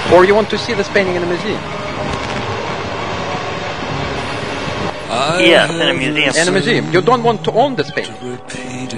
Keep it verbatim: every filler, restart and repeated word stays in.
Or you want to see this painting in a museum? Yes, in a museum. In a museum. You don't want to own this painting.